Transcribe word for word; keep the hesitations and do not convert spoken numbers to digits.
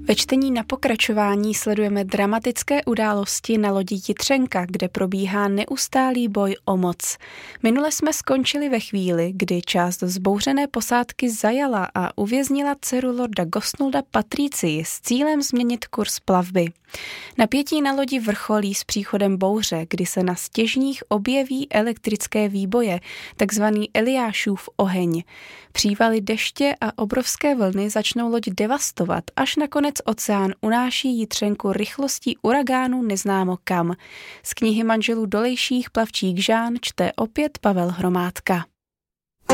Ve čtení na pokračování sledujeme dramatické události na lodi Jitřenka, kde probíhá neustálý boj o moc. Minule jsme skončili ve chvíli, kdy část vzbouřené posádky zajala a uvěznila dceru lorda Gosnolda Patricii s cílem změnit kurz plavby. Napětí na lodi vrcholí s příchodem bouře, kdy se na stěžních objeví elektrické výboje, takzvaný Eliášův oheň. Přívaly deště a obrovské vlny začnou loď devastovat, až nakonec oceán unáší Jitřenku rychlostí uragánu neznámo kam. Z knihy manželů Dolejších Plavčík Žán čte opět Pavel Hromádka.